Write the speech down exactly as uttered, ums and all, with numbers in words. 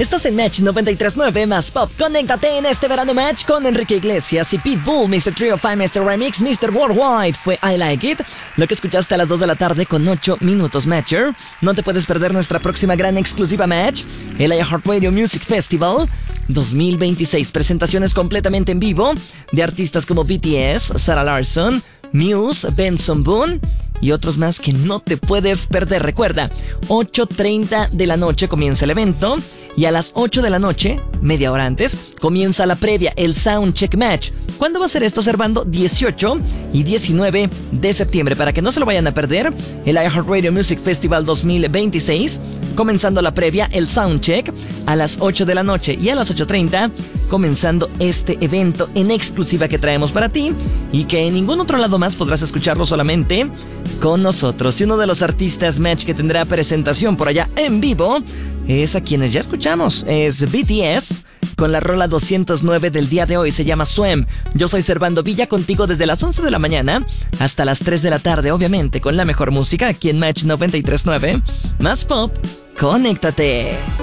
Estás en Match noventa y tres punto nueve más Pop. Conéctate en este verano Match con Enrique Iglesias y Pitbull, mister Trio Five, mister Remix, mister Worldwide. Fue I Like It, lo que escuchaste a las dos de la tarde con ocho minutos, Matcher. No te puedes perder nuestra próxima gran exclusiva Match, el iHeartRadio Music Festival dos mil veintiséis. Presentaciones completamente en vivo de artistas como B T S, Sarah Larsson, Muse, Benson Boone y otros más que no te puedes perder. Recuerda, ocho treinta de la noche comienza el evento y a las ocho de la noche, media hora antes, comienza la previa, el Soundcheck Match. ¿Cuándo va a ser esto, Servando? dieciocho y diecinueve de septiembre. Para que no se lo vayan a perder, el iHeartRadio Music Festival dos mil veintiséis, comenzando la previa, el Soundcheck, a las ocho de la noche y a las ocho treinta, comenzando este evento en exclusiva que traemos para ti y que en ningún otro lado más podrás escucharlo, solamente con nosotros. Y uno de los artistas Match que tendrá presentación por allá en vivo es a quienes ya escuchamos, es B T S, con la rola doscientos nueve del día de hoy, se llama Swim. Yo soy Servando Villa, contigo desde las once de la mañana hasta las tres de la tarde, obviamente con la mejor música aquí en Match noventa y tres punto nueve más Pop. Conéctate.